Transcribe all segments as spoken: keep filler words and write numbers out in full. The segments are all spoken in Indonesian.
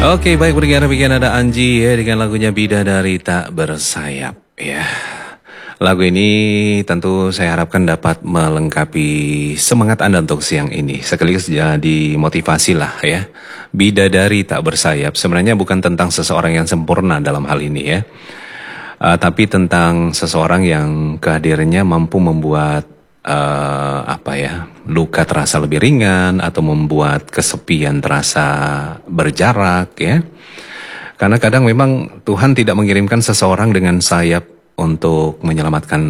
Oke, baik, pendengar, bikin ada Anji ya dengan lagunya Bidadari Tak Bersayap ya. Lagu ini tentu saya harapkan dapat melengkapi semangat Anda untuk siang ini. Sekaligus jadi motivasi lah ya. Bidadari Tak Bersayap sebenarnya bukan tentang seseorang yang sempurna dalam hal ini ya. Uh, tapi tentang seseorang yang kehadirannya mampu membuat uh, apa ya, luka terasa lebih ringan atau membuat kesepian terasa berjarak ya. Karena kadang memang Tuhan tidak mengirimkan seseorang dengan sayap untuk menyelamatkan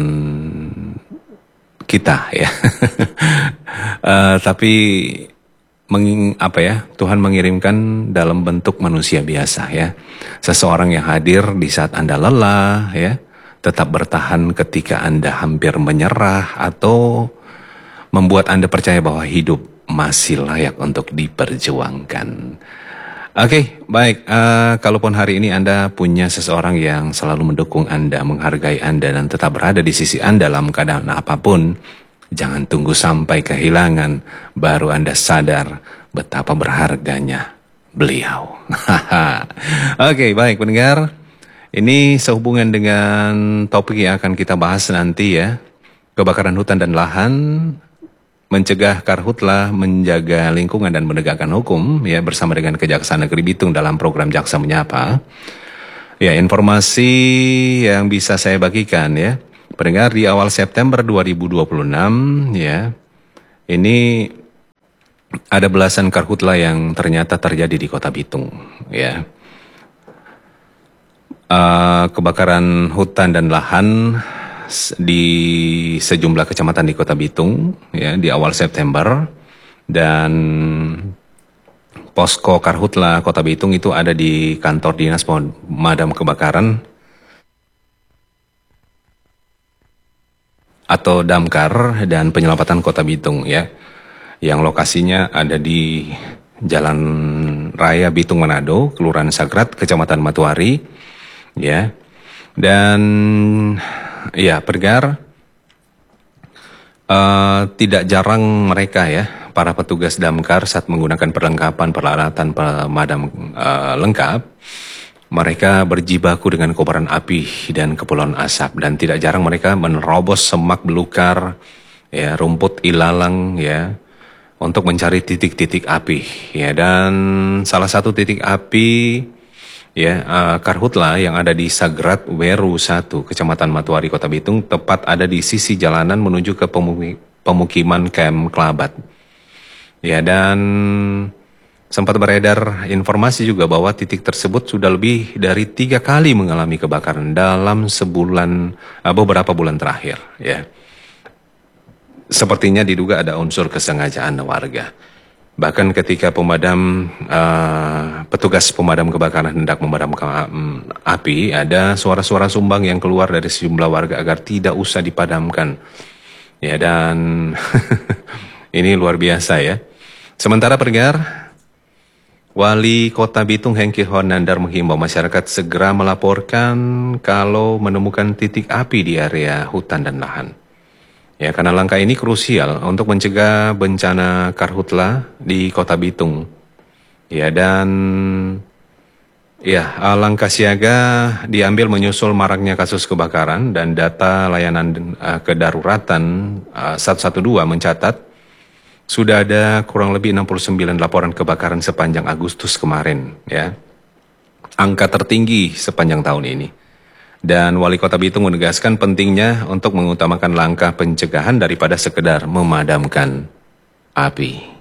kita ya. uh, tapi meng, apa ya, Tuhan mengirimkan dalam bentuk manusia biasa ya. Seseorang yang hadir di saat Anda lelah ya, tetap bertahan ketika Anda hampir menyerah atau membuat Anda percaya bahwa hidup masih layak untuk diperjuangkan. Oke, okay, baik. Uh, kalaupun hari ini Anda punya seseorang yang selalu mendukung Anda, menghargai Anda, dan tetap berada di sisi Anda dalam keadaan apapun, jangan tunggu sampai kehilangan, baru Anda sadar betapa berharganya beliau. Oke, okay, baik pendengar. Ini sehubungan dengan topik yang akan kita bahas nanti ya. Kebakaran hutan dan lahan, mencegah karhutlah, menjaga lingkungan dan menegakkan hukum ya, bersama dengan Kejaksaan Negeri Bitung dalam program Jaksa Menyapa. Ya, informasi yang bisa saya bagikan ya. Pendengar, di awal September dua ribu dua puluh enam ya, ini ada belasan karhutla yang ternyata terjadi di Kota Bitung ya. Uh, kebakaran hutan dan lahan di sejumlah kecamatan di Kota Bitung ya di awal September, dan posko karhutla Kota Bitung itu ada di kantor dinas pemadam kebakaran atau Damkar dan Penyelamatan Kota Bitung ya, yang lokasinya ada di Jalan Raya Bitung Manado, Kelurahan Sagrat, Kecamatan Matuari ya. Dan ya, pendengar, uh, tidak jarang mereka ya, para petugas damkar saat menggunakan perlengkapan peralatan pemadam uh, lengkap, mereka berjibaku dengan kobaran api dan kepulan asap, dan tidak jarang mereka menerobos semak belukar, ya, rumput ilalang ya, untuk mencari titik-titik api ya. Dan salah satu titik api ya, uh, karhutla yang ada di Sagrat Weru satu, Kecamatan Matuari, Kota Bitung, tepat ada di sisi jalanan menuju ke pemukiman Kem Kelabat. Ya, dan sempat beredar informasi juga bahwa titik tersebut sudah lebih dari tiga kali mengalami kebakaran dalam sebulan, uh, beberapa bulan terakhir. Ya, sepertinya diduga ada unsur kesengajaan warga. Bahkan ketika pemadam, uh, petugas pemadam kebakaran hendak memadamkan um, api, ada suara-suara sumbang yang keluar dari sejumlah warga agar tidak usah dipadamkan. Ya, dan ini luar biasa ya. Sementara pendengar, Wali Kota Bitung Hengki Honandar menghimbau masyarakat segera melaporkan kalau menemukan titik api di area hutan dan lahan. Ya, karena langkah ini krusial untuk mencegah bencana karhutla di Kota Bitung. Ya, dan ya, langkah siaga diambil menyusul maraknya kasus kebakaran, dan data layanan uh, kedaruratan uh, seratus dua belas mencatat sudah ada kurang lebih enam puluh sembilan laporan kebakaran sepanjang Agustus kemarin ya. Angka tertinggi sepanjang tahun ini. Dan Wali Kota Bitung menegaskan pentingnya untuk mengutamakan langkah pencegahan daripada sekedar memadamkan api.